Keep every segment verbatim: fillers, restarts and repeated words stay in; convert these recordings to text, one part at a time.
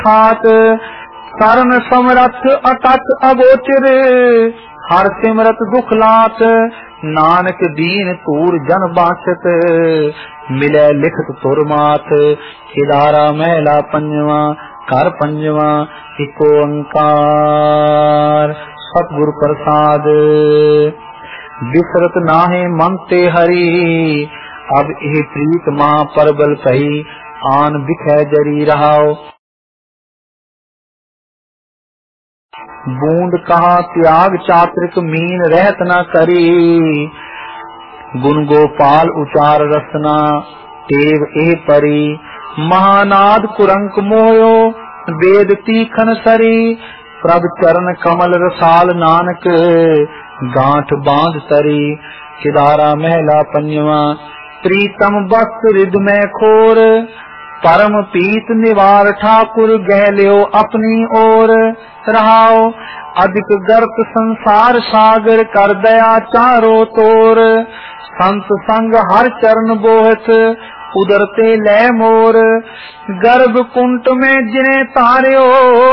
खात सरन समरथ अटक अगोचर हर सिमरत दुख लात नानक दीन तूर जन बासत मिले लिखत तुर मात। केदारा महला पंजवा कर पंजवा इको ओंकार सतगुर प्रसाद। बिसरत नाहे मन ते हरि अब एह प्रीत मां परबल कही आन बिखै जरी रहाओ। बूंद कहा त्याग चात्रिक मीन रहत न करी गुण गोपाल उचार रसना टेव एह परी। महानाद कुरंक मोयो वेद तीखन सरी प्रभ चरण कमल रसाल नानक गांठ बांध तरी। केदारा महला पंजवा प्रीतम बस रिद में खोर परम पीत निवार ठाकुर गह लियो अपनी ओर। रहाओ अधिक गर्त संसार सागर कर दया चारो तोर संत संग हर चरण बोहत उदरते ले मोर। गर्भ कुंट में जिने तार्यो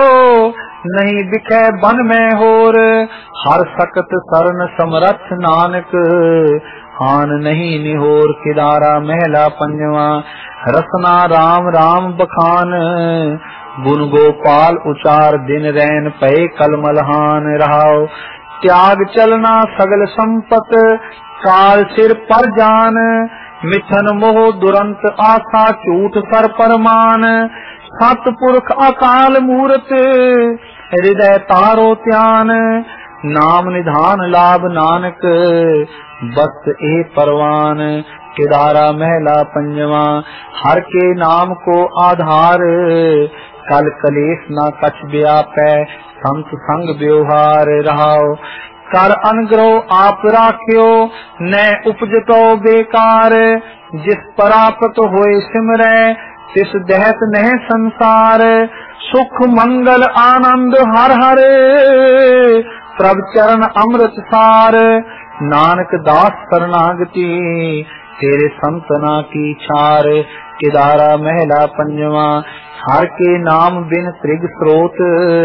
नहीं दिखे बन में होर हर सकत सरन समरथ नानक हान नहीं निहोर। केदारा महला पंजवा रसना राम राम बखान गुण गोपाल उचार दिन रैन पए कलमलहान। रहाओ त्याग चलना सगल संपत काल सिर पर जान मिथन मोह दुरंत आशा झूठ सर परमान। सतपुरख अकाल मूरत हृदय तारो त्यान नाम निधान लाभ नानक बस ए परवान। केदारा महला पंजवा हर के नाम को आधार कल कलेश न कछ व्यापै संत संग व्यवहार। रहाओ कर अनुग्रह आप राख्यो न उपजतो बेकार जिस प्राप्त होए सिमरै तिस दहत नह संसार। सुख मंगल आनंद हर हर प्रभ चरण अमृत सार नानक दास शरणागति तेरे संतना की छार। केदारा महला पंजवा हर के नाम बिन त्रिग स्रोत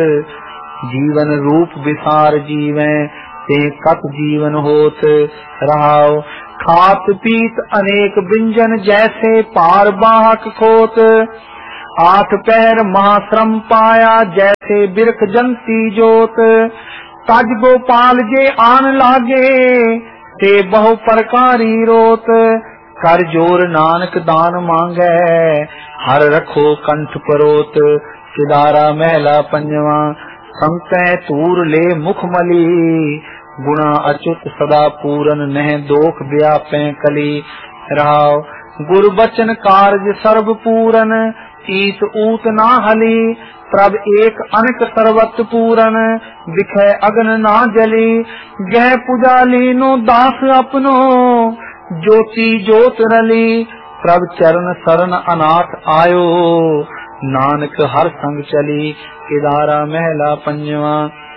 जीवन रूप विसार जीवै ते कत जीवन होत। रहाओ खात पीत अनेक व्यंजन जैसे पार बाहक खोत आठ पैर महाश्रम पाया जैसे बिरख जंती जोत। तज गोपाल जे आन लागे ते बहु प्रकारी रोत कर जोर नानक दान मांगे हर रखो कंठ परोत। केदारा महला पंजवा संतै तूर ले मुखमली गुणा अच्युत सदा पूरन नह दोख व्यापै कली। रहाओ गुरु बचन कारज सर्व पूरन ईत ऊत ना हली प्रभ एक अनक सर्वत पूरन दिखै अगन ना जली। गह पुजाली नो दास अपनो ज्योति ज्योत रली प्रभ चरण शरण अनाथ आयो नानक हर संग चली। केदारा महला पंजवा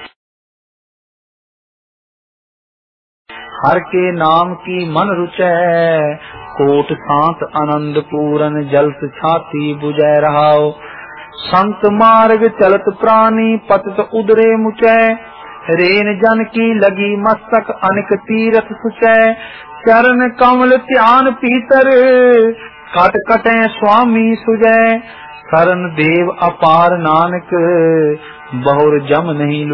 हर के नाम की मन रुचै कोट सांत आनंद पूरन जलत छाती बुझै। रहाओ संत मार्ग चलत प्राणी पतित उदरे मुचै रेन जन की लगी मस्तक अनिक तीरथ सुचै। चरण कमल ध्यान पीतर कट कटै स्वामी सुजै। शरण देव अपार नानक बहुर जम नहीं